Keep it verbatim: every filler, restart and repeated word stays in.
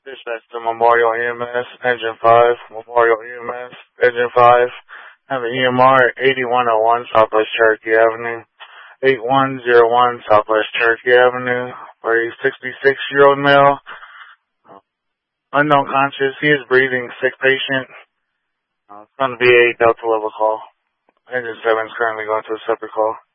Dispatch to Memorial E M S, Engine five, Memorial E M S, Engine five. Have an E M R at eighty-one oh one Southwest Cherokee Avenue, eighty-one oh one Southwest Cherokee Avenue, for a sixty-six-year-old male, uh, unknown conscious. He is breathing, sick patient. Uh, it's going to be a Delta level call. Engine seven is currently going to a separate call.